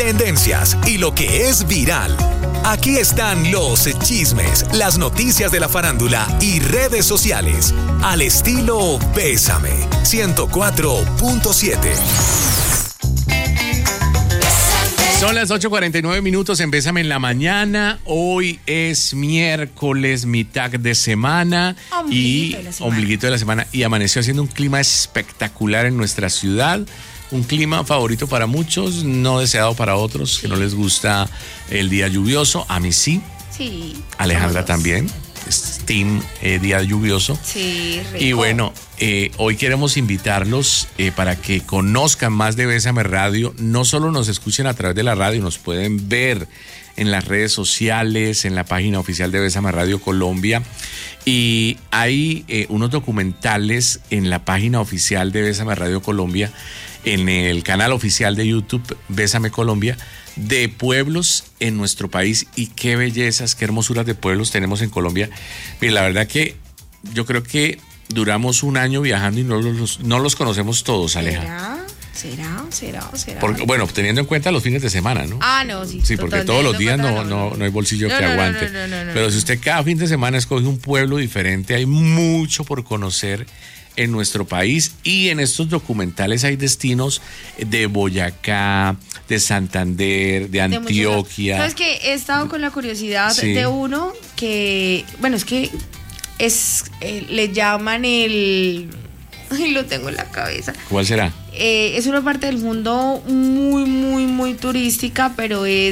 tendencias y lo que es viral. Aquí están los chismes, las noticias de la farándula y redes sociales. Al estilo Bésame 104.7. Son las 8:49 en Bésame en la mañana. Hoy es miércoles, mitad de semana. Ombliguito de la semana. Y amaneció haciendo un clima espectacular en nuestra ciudad. Un clima favorito para muchos, no deseado para otros, que no les gusta el día lluvioso. A mí sí. Sí. Alejandra también. Es team día lluvioso. Sí, rico. Y bueno, hoy queremos invitarlos para que conozcan más de Bésame Radio. No solo nos escuchen a través de la radio, nos pueden ver en las redes sociales, en la página oficial de Bésame Radio Colombia. Y hay unos documentales en la página oficial de Bésame Radio Colombia, en el canal oficial de YouTube Bésame Colombia, de pueblos en nuestro país, y qué bellezas, qué hermosuras de pueblos tenemos en Colombia. Mire, la verdad que yo creo que duramos un año viajando y no los conocemos todos, Aleja. ¿Será? Porque, bueno, teniendo en cuenta los fines de semana, ¿no? Ah, no, sí. Sí, porque todos los días no hay bolsillo que aguante. Pero si usted cada fin de semana escoge un pueblo diferente, hay mucho por conocer en nuestro país, y en estos documentales hay destinos de Boyacá, de Santander, de Antioquia. ¿Sabes qué? He estado con la curiosidad de uno que, bueno, es que le llaman el... Ay, lo tengo en la cabeza. ¿Cuál será? Es una parte del mundo muy turística, pero es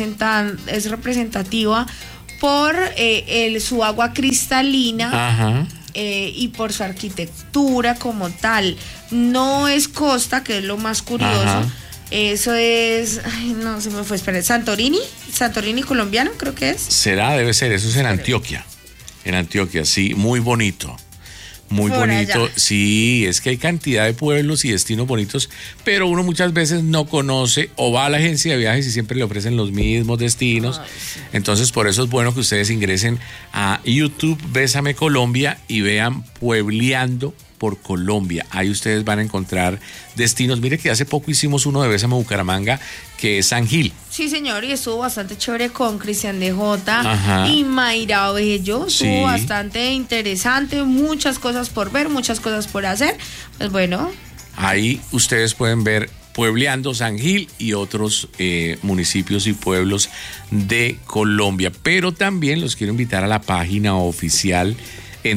representativa por su agua cristalina. Ajá. Y por su arquitectura como tal. No es costa, que es lo más curioso. Ajá. Eso es, ay, no, se me fue, espera, Santorini colombiano, creo que es. Debe ser, eso es en Antioquia. En Antioquia, sí, muy bonito. Muy por bonito, allá. Sí, es que hay cantidad de pueblos y destinos bonitos, pero uno muchas veces no conoce o va a la agencia de viajes y siempre le ofrecen los mismos destinos. Ay, sí. Entonces, por eso es bueno que ustedes ingresen a YouTube Bésame Colombia y vean Puebleando por Colombia. Ahí ustedes van a encontrar destinos. Mire que hace poco hicimos uno de Bésame Bucaramanga, que es San Gil. Sí, señor, y estuvo bastante chévere con Cristian DJ. Ajá. Y Mayra Bello. Sí. Estuvo bastante interesante, muchas cosas por ver, muchas cosas por hacer. Pues bueno. Ahí ustedes pueden ver Puebleando, San Gil y otros municipios y pueblos de Colombia. Pero también los quiero invitar a la página oficial en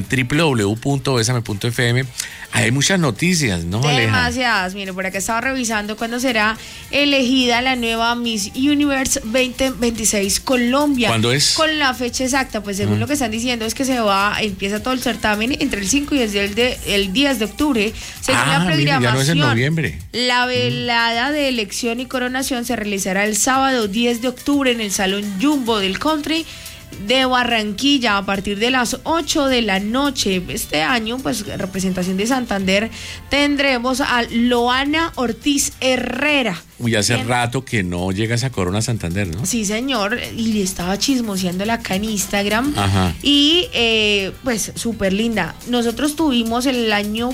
www.besame.fm. Hay muchas noticias, ¿no, Aleja? Demasiadas. Mire, por acá estaba revisando cuándo será elegida la nueva Miss Universe 2026 Colombia. ¿Cuándo es? Con la fecha exacta, pues según lo que están diciendo es que empieza todo el certamen entre el 5 y el 10 de octubre. Según la programación, ya no es en noviembre. La velada de elección y coronación se realizará el sábado 10 de octubre en el Salón Jumbo del Country de Barranquilla a partir de las 8 de la noche. Este año, pues, representación de Santander, tendremos a Loana Ortiz Herrera. Uy, hace rato que no llega esa corona a Santander, ¿no? Sí, señor, y le estaba chismoseándola acá en Instagram. Ajá. Y pues súper linda. Nosotros tuvimos el año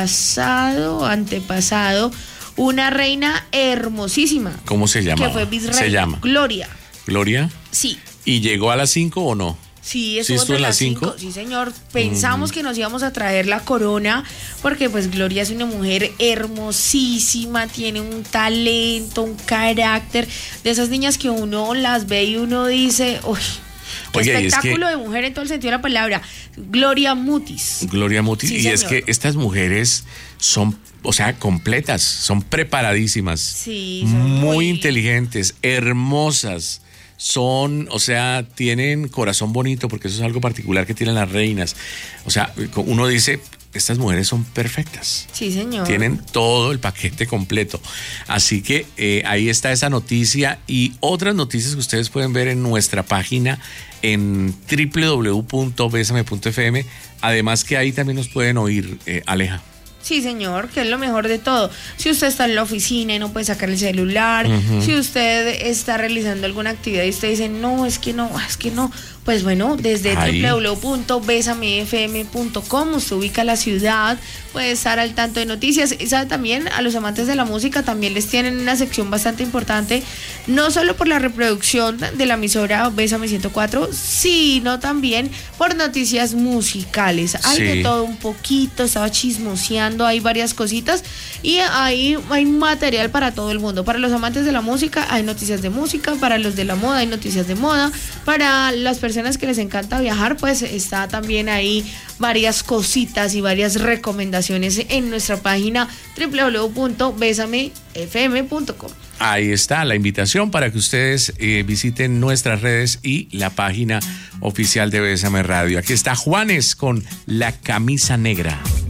antepasado, una reina hermosísima. ¿Cómo se llama? Que fue Bisreina. Se llama Gloria. ¿Gloria? Sí. ¿Y llegó a las 5 o no? Sí, ¿Sí estuvo en las 5? Sí, señor. Pensamos que nos íbamos a traer la corona porque pues Gloria es una mujer hermosísima, tiene un talento, un carácter, de esas niñas que uno las ve y uno dice, uy, qué espectáculo de mujer en todo el sentido de la palabra. Gloria Mutis. Gloria Mutis. Sí, y señor. Es que estas mujeres son, o sea, completas, son preparadísimas. Sí, son muy inteligentes, hermosas. Son, o sea, tienen corazón bonito, porque eso es algo particular que tienen las reinas. O sea, uno dice, estas mujeres son perfectas. Sí, señor. Tienen todo el paquete completo. Así que ahí está esa noticia y otras noticias que ustedes pueden ver en nuestra página en www.besame.fm. Además que ahí también nos pueden oír, Aleja. Sí, señor, que es lo mejor de todo. Si usted está en la oficina y no puede sacar el celular, si usted está realizando alguna actividad y usted dice, no, es que no, pues bueno, desde www.besamefm.com usted ubica la ciudad, puede estar al tanto de noticias. Y sabe, también a los amantes de la música también les tienen una sección bastante importante no solo por la reproducción de la emisora Bésame 104, sino también por noticias musicales. Hay de todo un poquito, estaba chismoseando, hay varias cositas y hay material para todo el mundo. Para los amantes de la música hay noticias de música, para los de la moda hay noticias de moda, para las personas que les encanta viajar, pues está también ahí varias cositas y varias recomendaciones en nuestra página www.besamefm.com. Ahí está la invitación para que ustedes visiten nuestras redes y la página oficial de Bésame Radio. Aquí está Juanes con La Camisa Negra.